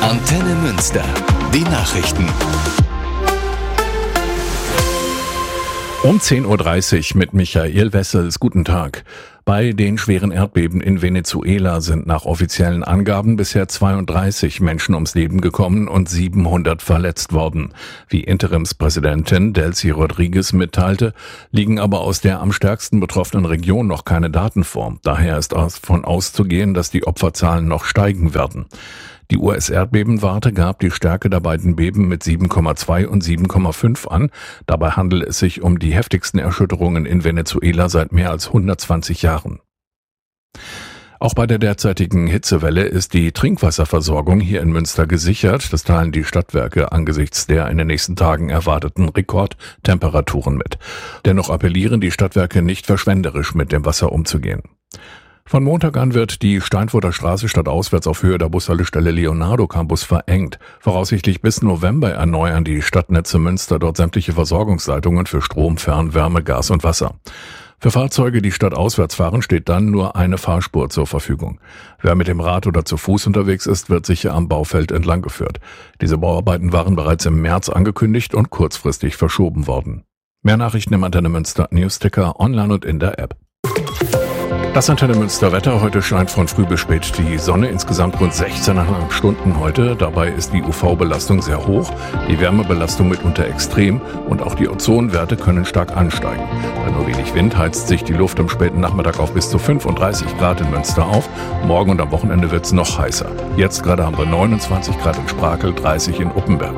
Antenne Münster. Die Nachrichten. Um 10.30 Uhr mit Michael Wessels. Guten Tag. Bei den schweren Erdbeben in Venezuela sind nach offiziellen Angaben bisher 32 Menschen ums Leben gekommen und 700 verletzt worden. Wie Interimspräsidentin Delcy Rodriguez mitteilte, liegen aber aus der am stärksten betroffenen Region noch keine Daten vor. Daher ist davon auszugehen, dass die Opferzahlen noch steigen werden. Die US-Erdbebenwarte gab die Stärke der beiden Beben mit 7,2 und 7,5 an. Dabei handelt es sich um die heftigsten Erschütterungen in Venezuela seit mehr als 120 Jahren. Auch bei der derzeitigen Hitzewelle ist die Trinkwasserversorgung hier in Münster gesichert. Das teilen die Stadtwerke angesichts der in den nächsten Tagen erwarteten Rekordtemperaturen mit. Dennoch appellieren die Stadtwerke nicht verschwenderisch mit dem Wasser umzugehen. Von Montag an wird die Steinfurter Straße stadtauswärts auf Höhe der Bushaltestelle Leonardo Campus verengt. Voraussichtlich bis November erneuern die Stadtnetze Münster dort sämtliche Versorgungsleitungen für Strom, Fernwärme, Gas und Wasser. Für Fahrzeuge, die stadtauswärts fahren, steht dann nur eine Fahrspur zur Verfügung. Wer mit dem Rad oder zu Fuß unterwegs ist, wird sicher am Baufeld entlang geführt. Diese Bauarbeiten waren bereits im März angekündigt und kurzfristig verschoben worden. Mehr Nachrichten im Antenne Münster Newsticker, online und in der App. Das Antenne Münster Wetter. Heute scheint von früh bis spät die Sonne, insgesamt rund 16,5 Stunden heute. Dabei ist die UV-Belastung sehr hoch, die Wärmebelastung mitunter extrem und auch die Ozonwerte können stark ansteigen. Bei nur wenig Wind heizt sich die Luft am späten Nachmittag auf bis zu 35 Grad in Münster auf. Morgen und am Wochenende wird es noch heißer. Jetzt gerade haben wir 29 Grad in Sprakel, 30 in Uppenberg.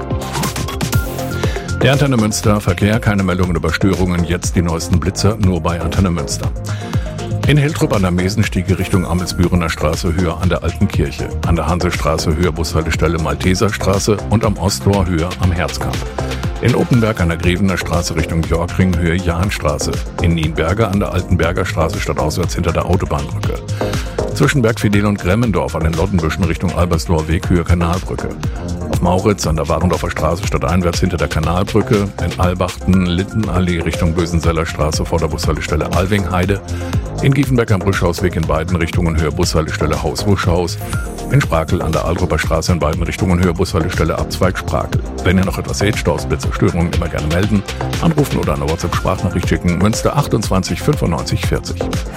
Der Antenne Münster Verkehr, keine Meldungen über Störungen, jetzt die neuesten Blitzer, nur bei Antenne Münster. In Hiltrup an der Mesenstiege Richtung Amelsbürener Straße höher an der Alten Kirche. An der Hansestraße höher Bushaltestelle Malteserstraße und am Osttor höher am Herzkamp. In Uppenberg an der Grevener Straße Richtung Jörgring höhe Jahnstraße. In Nienberge an der Altenberger Straße stadtauswärts hinter der Autobahnbrücke. Zwischen Bergfidel und Gremmendorf an den Lottenbüschen Richtung Albersloher Weg höhe Kanalbrücke. Auf Mauritz an der Warendorfer Straße stadteinwärts hinter der Kanalbrücke. In Albachten Littenallee Richtung Bösenseller Straße vor der Bushaltestelle Alvingheide. In Giefenberg am Buschhausweg in beiden Richtungen höhe Bushaltestelle Haus-Wuschhaus. In Sprakel an der Altrupper Straße in beiden Richtungen höhe Bushaltestelle Abzweig Sprakel. Wenn ihr noch etwas seht, Staus, Blitze, Störungen, immer gerne melden. Anrufen oder eine WhatsApp-Sprachnachricht schicken. Münster 28 95 40.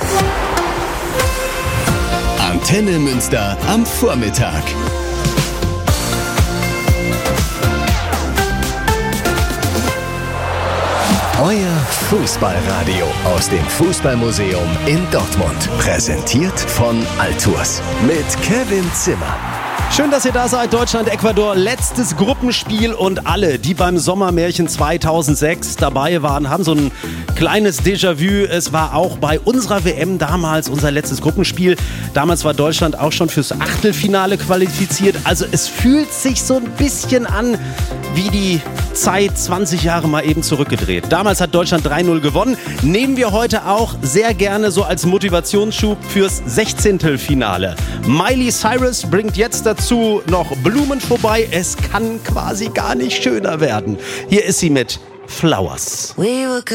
Antenne Münster am Vormittag. Euer Fußballradio aus dem Fußballmuseum in Dortmund. Präsentiert von Altours mit Kevin Zimmer. Schön, dass ihr da seid. Deutschland, Ecuador, letztes Gruppenspiel und alle, die beim Sommermärchen 2006 dabei waren, haben so ein kleines Déjà-vu. Es war auch bei unserer WM damals unser letztes Gruppenspiel. Damals war Deutschland auch schon fürs Achtelfinale qualifiziert. Also es fühlt sich so ein bisschen an wie die Zeit 20 Jahre mal eben zurückgedreht. Damals hat Deutschland 3-0 gewonnen. Nehmen wir heute auch sehr gerne so als Motivationsschub fürs 16. Finale. Miley Cyrus bringt jetzt dazu noch Blumen vorbei. Es kann quasi gar nicht schöner werden. Hier ist sie mit Flowers.